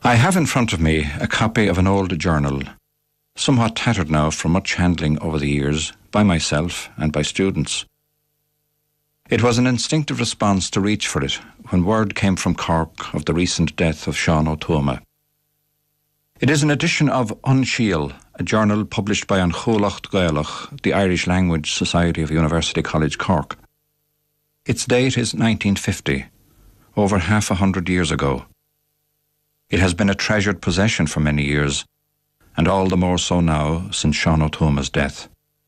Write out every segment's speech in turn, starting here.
I have in front of me a copy of an old journal, somewhat tattered now from much handling over the years by myself and by students. It was an instinctive response to reach for it when word came from Cork of the recent death of Sean Ó Tuama. It is an edition of Unshiel, a journal published by An Chulacht Gaelach, the Irish Language Society of University College Cork. Its date is 1950, over 100 years ago. It has been a treasured possession for many years, and all the more so now since Sean Ó Tuama's death.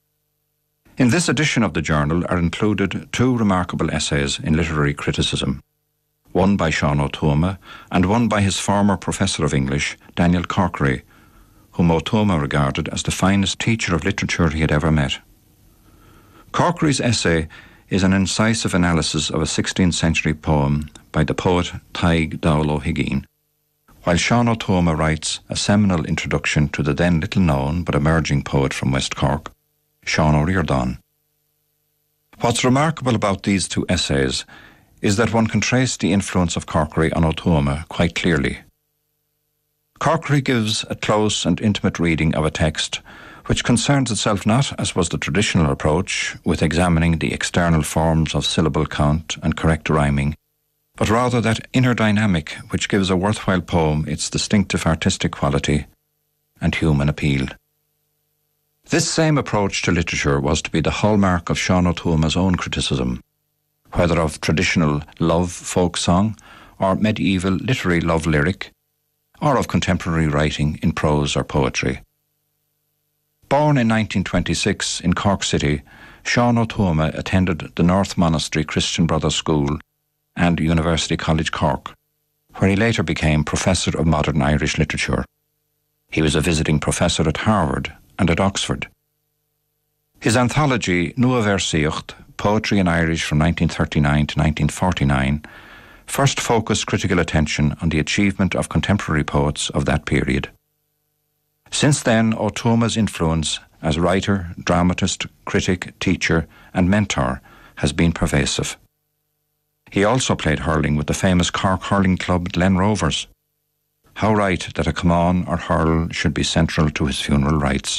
In this edition of the journal are included two remarkable essays in literary criticism, one by Sean Ó Tuama and one by his former professor of English, Daniel Corkery, whom Ó Tuama regarded as the finest teacher of literature he had ever met. Corkery's essay is an incisive analysis of a 16th century poem by the poet Tadhg Dowell O'Higgins, while Sean Ó Tuama writes a seminal introduction to the then little-known but emerging poet from West Cork, Sean O'Riordan. What's remarkable about these two essays is that one can trace the influence of Corkery on Ó Tuama quite clearly. Corkery gives a close and intimate reading of a text which concerns itself not, as was the traditional approach, with examining the external forms of syllable count and correct rhyming, but rather that inner dynamic which gives a worthwhile poem its distinctive artistic quality and human appeal. This same approach to literature was to be the hallmark of Sean Ó Tuama's own criticism, whether of traditional love folk song or medieval literary love lyric, or of contemporary writing in prose or poetry. Born in 1926 in Cork City, Sean Ó Tuama attended the North Monastery Christian Brothers School and University College Cork, where he later became Professor of Modern Irish Literature. He was a visiting professor at Harvard and at Oxford. His anthology, Nua Versiocht, Poetry in Irish from 1939 to 1949, first focused critical attention on the achievement of contemporary poets of that period. Since then, Ó Tuama's influence as writer, dramatist, critic, teacher and mentor has been pervasive. He also played hurling with the famous Cork hurling club Glen Rovers. How right that a come on or hurl should be central to his funeral rites.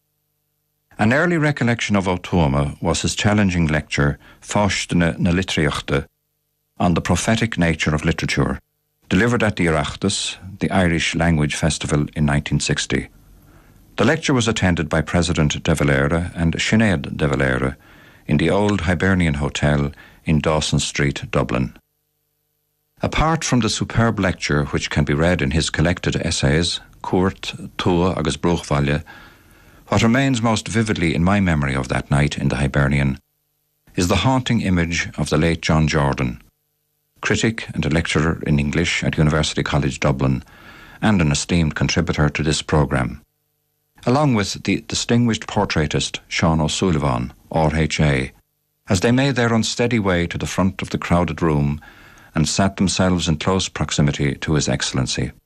An early recollection of Ó Tuama was his challenging lecture, Fáistne na Litríochta, on the prophetic nature of literature, delivered at the Oireachtas, the Irish Language Festival in 1960. The lecture was attended by President De Valera and Sinead De Valera in the old Hibernian Hotel in Dawson Street, Dublin. Apart from the superb lecture which can be read in his collected essays, Cuairt, Tua agus Bruchvallia, what remains most vividly in my memory of that night in the Hibernian is the haunting image of the late John Jordan, critic and a lecturer in English at University College Dublin and an esteemed contributor to this programme, along with the distinguished portraitist Sean O'Sullivan, RHA, as they made their unsteady way to the front of the crowded room and sat themselves in close proximity to His Excellency.